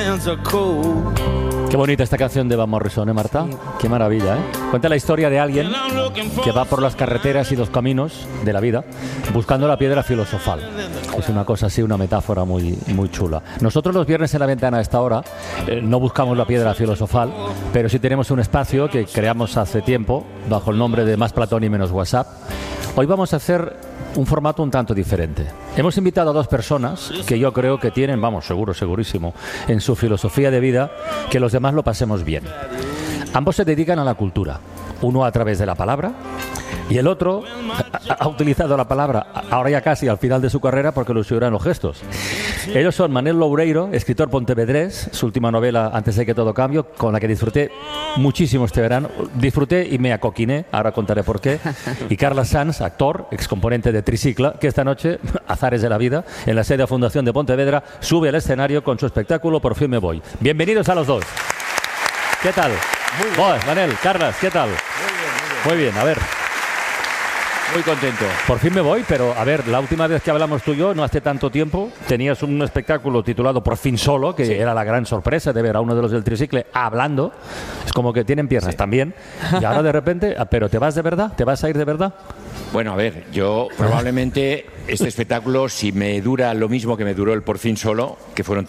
Qué bonita esta canción de Van Morrison, ¿eh, Marta? Qué maravilla, ¿eh? Cuenta la historia de alguien que va por las carreteras y los caminos de la vida buscando la piedra filosofal. Es una cosa así, una metáfora muy, muy chula. Nosotros los viernes en la ventana a esta hora no buscamos la piedra filosofal, pero sí tenemos un espacio que creamos hace tiempo bajo el nombre de Más Platón y Menos WhatsApp. Hoy vamos a hacer un formato un tanto diferente. Hemos invitado a dos personas que yo creo que tienen, vamos, segurísimo, en su filosofía de vida, que los demás lo pasemos bien. Ambos se dedican a la cultura, uno a través de la palabra y el otro ha utilizado la palabra ahora ya casi al final de su carrera porque lo suyo eran los gestos. Ellos son Manel Loureiro, escritor pontevedrés, su última novela Antes de que todo cambie, con la que disfruté muchísimo este verano. Disfruté y me acoquiné, ahora contaré por qué. Y Carla Sanz, actor, excomponente de Tricicla, que esta noche, azares de la vida, en la sede de Fundación de Pontevedra, sube al escenario con su espectáculo Por fin me voy. Bienvenidos a los dos. ¿Qué tal? Muy bien. Manel, Carlas, ¿qué tal? Muy bien, a ver. Muy contento. Por fin me voy, pero a ver, la última vez que hablamos tú y yo, no hace tanto tiempo, tenías un espectáculo titulado Por fin solo, que era la gran sorpresa de ver a uno de los del tricicle hablando. Es como que tienen piernas también. Y ahora de repente, ¿pero te vas de verdad? ¿Te vas a ir de verdad? Bueno, a ver, yo probablemente este espectáculo, si me dura lo mismo que me duró el Por fin solo, que fueron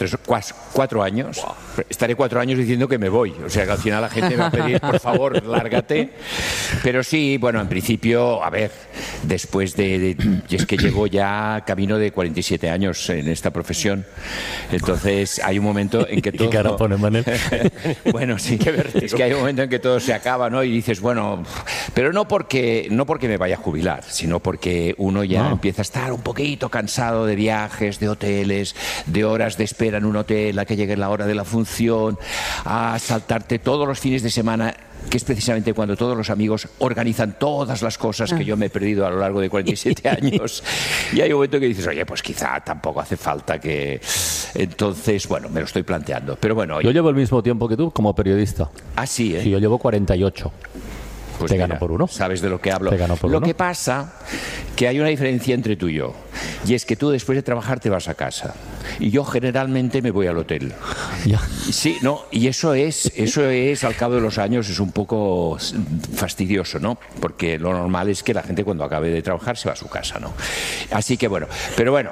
4 años, estaré 4 años diciendo que me voy. O sea, que al final la gente me va a pedir, por favor, lárgate. Pero sí, bueno, en principio, a ver, después y es que llevo ya camino de 47 años en esta profesión. Entonces, hay un momento en que todo... ¿Qué cara pone, Manel? Bueno, sí, es que hay un momento en que todo se acaba, ¿no? Y dices, bueno, pero no porque me vaya a jubilar, sino porque uno ya empieza a estar un poquito cansado de viajes, de hoteles, de horas de espera en un hotel a que llegue la hora de la función, a saltarte todos los fines de semana, que es precisamente cuando todos los amigos organizan todas las cosas que yo me he perdido a lo largo de 47 años. Y hay un momento que dices, oye, pues quizá tampoco hace falta que... Entonces, bueno, me lo estoy planteando. Pero bueno... Yo llevo el mismo tiempo que tú como periodista. Ah, sí, ¿eh? Sí, yo llevo 48. Pues te mira, gano por uno. Sabes de lo que hablo. Te gano por lo uno. que pasa que hay una diferencia entre tú y yo. Y es que tú después de trabajar te vas a casa. Y yo generalmente me voy al hotel. Ya. Sí, no, y eso es al cabo de los años es un poco fastidioso, ¿no? Porque lo normal es que la gente cuando acabe de trabajar se va a su casa, ¿no? Así que bueno, pero bueno,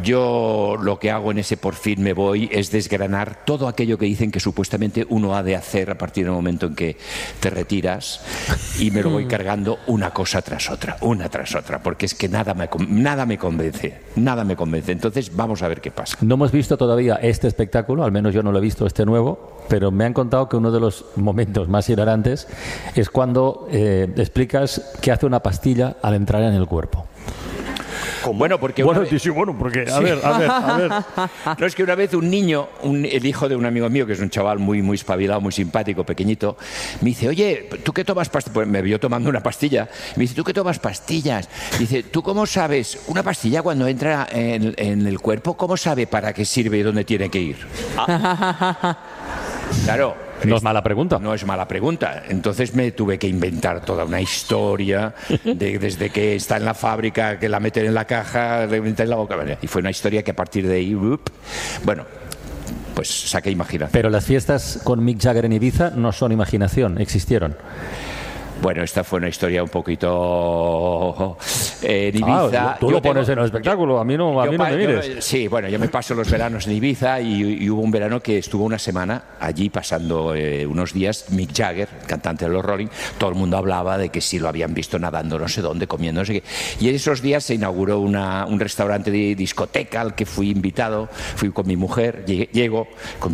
yo lo que hago en ese Por fin me voy es desgranar todo aquello que dicen que supuestamente uno ha de hacer a partir del momento en que te retiras, y me lo voy cargando una cosa tras otra, porque es que nada me convence. Entonces vamos a ver qué pasa. No hemos visto todavía este espectáculo, al menos yo no lo he visto, este nuevo, pero me han contado que uno de los momentos más hilarantes es cuando explicas qué hace una pastilla al entrar en el cuerpo. Bueno, porque a ver. No, es que una vez un niño, el hijo de un amigo mío, que es un chaval muy, muy espabilado, muy simpático, pequeñito, me dice, oye, ¿tú qué tomas pastillas? Pues me vio tomando una pastilla. Me dice, ¿tú qué tomas pastillas? Dice, ¿tú cómo sabes una pastilla cuando entra en el cuerpo? ¿Cómo sabe para qué sirve y dónde tiene que ir? Claro. No es mala pregunta. No es mala pregunta. Entonces me tuve que inventar toda una historia desde que está en la fábrica, que la meten en la caja, le meten en la boca. Y fue una historia que a partir de ahí, bueno, pues saqué imaginación. Pero las fiestas con Mick Jagger en Ibiza no son imaginación, existieron. Bueno, esta fue una historia un poquito en Ibiza. Tú lo pones en el espectáculo, a mí no me mires. Sí, bueno, yo me paso los veranos en Ibiza y hubo un verano que estuvo una semana allí pasando unos días Mick Jagger, cantante de los Rolling. Todo el mundo hablaba de que sí lo habían visto nadando no sé dónde, comiendo no sé qué. Y en esos días se inauguró un restaurante de discoteca al que fui invitado. Fui con mi mujer, llego con